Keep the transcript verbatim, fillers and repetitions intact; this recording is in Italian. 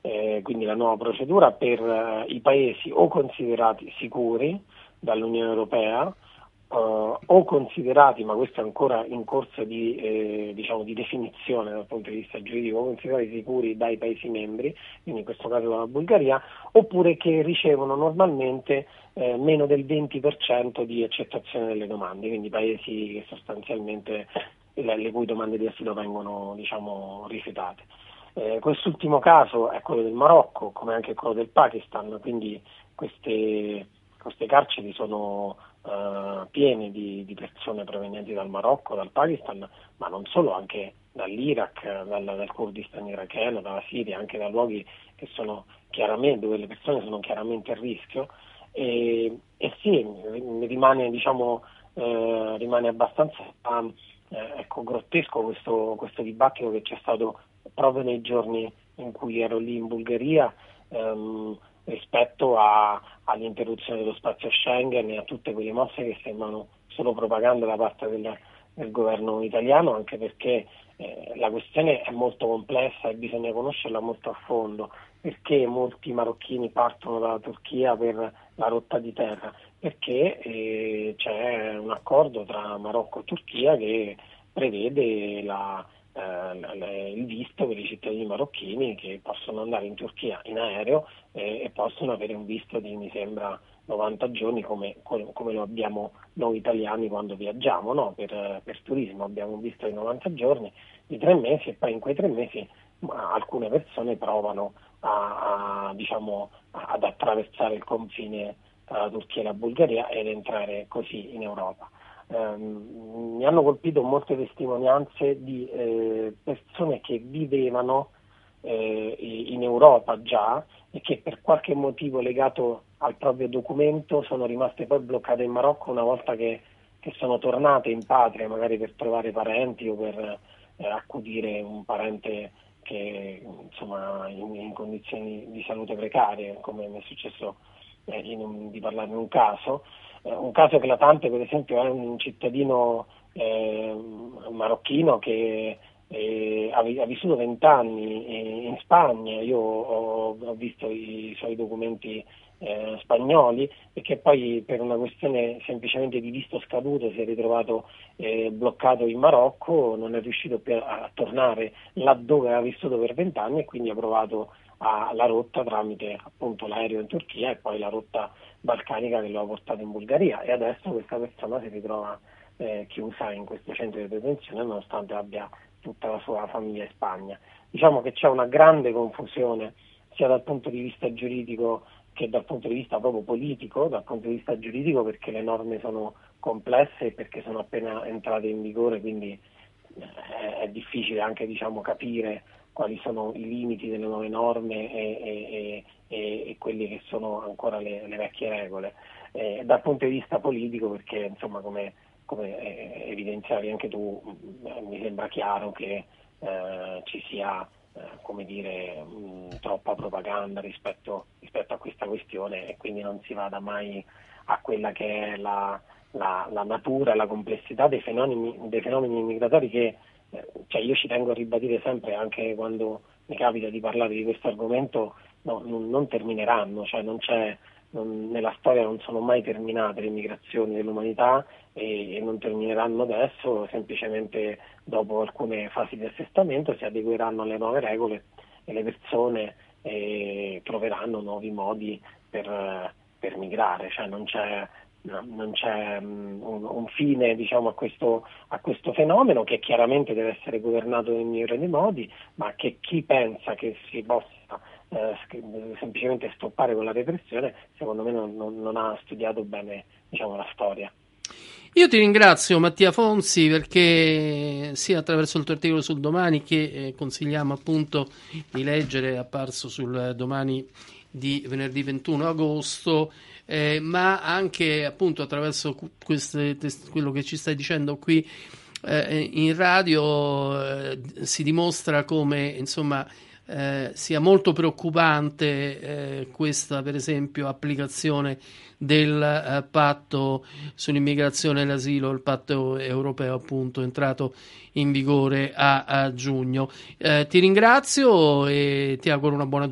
eh, quindi la nuova procedura per eh, i paesi o considerati sicuri dall'Unione Europea Uh, o considerati, ma questo è ancora in corso di, eh, diciamo di definizione dal punto di vista giuridico, o considerati sicuri dai Paesi membri, quindi in questo caso dalla Bulgaria, oppure che ricevono normalmente eh, meno del venti per cento di accettazione delle domande, quindi Paesi che sostanzialmente le, le cui domande di asilo vengono, diciamo, rifiutate. Eh, quest'ultimo caso è quello del Marocco, come anche quello del Pakistan, quindi queste, queste carceri sono Uh, piene di, di persone provenienti dal Marocco, dal Pakistan, ma non solo, anche dall'Iraq, dal, dal Kurdistan iracheno, dalla Siria, anche da luoghi che sono chiaramente, dove le persone sono chiaramente a rischio, e, e sì, rimane, diciamo, eh, rimane abbastanza eh, ecco, grottesco questo, questo dibattito che c'è stato proprio nei giorni in cui ero lì in Bulgaria, ehm, rispetto a, all'interruzione dello spazio Schengen e a tutte quelle mosse che sembrano solo propaganda da parte del, del governo italiano, anche perché eh, la questione è molto complessa e bisogna conoscerla molto a fondo. Perché molti marocchini partono dalla Turchia per la rotta di terra? Perché eh, c'è un accordo tra Marocco e Turchia che prevede la Eh, il visto per i cittadini marocchini che possono andare in Turchia in aereo eh, e possono avere un visto di, mi sembra, novanta giorni come, come lo abbiamo noi italiani quando viaggiamo, no? per, per turismo abbiamo un visto di novanta giorni, di tre mesi, e poi in quei tre mesi alcune persone provano a, a, diciamo, ad attraversare il confine tra la Turchia e la Bulgaria ed entrare così in Europa. Um, mi hanno colpito molte testimonianze di eh, persone che vivevano eh, in Europa già e che per qualche motivo legato al proprio documento sono rimaste poi bloccate in Marocco una volta che, che sono tornate in patria, magari per trovare parenti o per eh, accudire un parente che insomma in, in condizioni di salute precarie, come mi è successo eh, in un, di parlare in un caso. Un caso eclatante, per esempio, è un cittadino eh, marocchino che eh, ha, ha vissuto vent'anni in Spagna. Io ho, ho visto i suoi documenti eh, spagnoli, e che poi per una questione semplicemente di visto scaduto si è ritrovato eh, bloccato in Marocco, non è riuscito più a, a tornare laddove aveva vissuto per vent'anni, e quindi ha provato a, la rotta tramite appunto l'aereo in Turchia e poi la rotta balcanica che lo ha portato in Bulgaria, e adesso questa persona si ritrova eh, chiusa in questo centro di detenzione nonostante abbia tutta la sua famiglia in Spagna. Diciamo che c'è una grande confusione sia dal punto di vista giuridico che dal punto di vista proprio politico. Dal punto di vista giuridico perché le norme sono complesse e perché sono appena entrate in vigore, quindi eh, è difficile anche, diciamo, capire quali sono i limiti delle nuove norme e, e, e, e quelli che sono ancora le, le vecchie regole. Eh, dal punto di vista politico perché, insomma, come, come eh, evidenziavi anche tu, mh, mi sembra chiaro che eh, ci sia eh, come dire mh, troppa propaganda rispetto, rispetto a questa questione, e quindi non si vada mai a quella che è la, la, la natura e la complessità dei fenomeni, dei fenomeni immigratori che cioè io ci tengo a ribadire sempre, anche quando mi capita di parlare di questo argomento, no, non, non termineranno, cioè non c'è, non, nella storia non sono mai terminate le migrazioni dell'umanità e, e non termineranno adesso, semplicemente dopo alcune fasi di assestamento si adegueranno alle nuove regole e le persone eh, troveranno nuovi modi per, per migrare, cioè non c'è No, non c'è um, un, un fine, diciamo, a questo, a questo fenomeno, che chiaramente deve essere governato nel migliore dei modi, ma che chi pensa che si possa eh, semplicemente stoppare con la repressione, secondo me non, non, non ha studiato bene, diciamo, la storia. Io ti ringrazio, Mattia Fonzi, perché sia attraverso il tuo articolo sul Domani, che eh, consigliamo appunto di leggere, è apparso sul Domani di venerdì ventuno agosto, eh, ma anche appunto attraverso queste, quello che ci stai dicendo qui eh, in radio, eh, si dimostra come, insomma, eh, sia molto preoccupante eh, questa, per esempio, applicazione del eh, patto sull'immigrazione e l'asilo, il patto europeo, appunto, entrato in vigore a, a giugno. Eh, ti ringrazio e ti auguro una buona giornata.